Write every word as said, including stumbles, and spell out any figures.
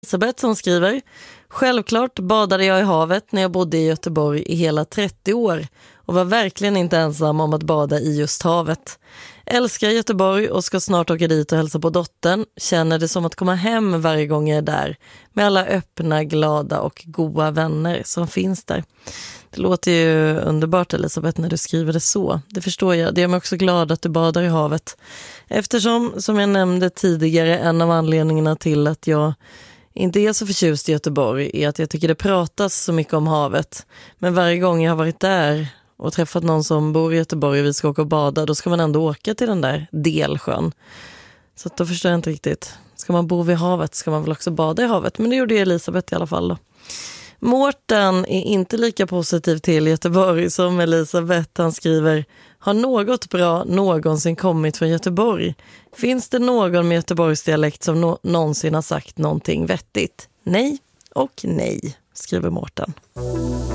Elisabeth som skriver: självklart badade jag i havet när jag bodde i Göteborg i hela trettio år och var verkligen inte ensam om att bada i just havet. Älskar Göteborg och ska snart åka dit och hälsa på dottern. Känner det som att komma hem varje gång jag är där med alla öppna, glada och goda vänner som finns där. Det låter ju underbart, Elisabeth, när du skriver det så. Det förstår jag. Det gör mig också glad att du badar i havet. Eftersom, som jag nämnde tidigare, en av anledningarna till att jag inte är så förtjust i Göteborg är att jag tycker det pratas så mycket om havet. Men varje gång jag har varit där och träffat någon som bor i Göteborg och vi ska åka och bada, då ska man ändå åka till den där delsjön. Så att då förstår jag inte riktigt. Ska man bo vid havet ska man väl också bada i havet. Men det gjorde Elisabeth i alla fall då. Mårten är inte lika positiv till Göteborg som Elisabeth. Han skriver: har något bra någonsin kommit från Göteborg? Finns det någon med Göteborgs dialekt som no- någonsin har sagt någonting vettigt? Nej och nej, skriver Mårten.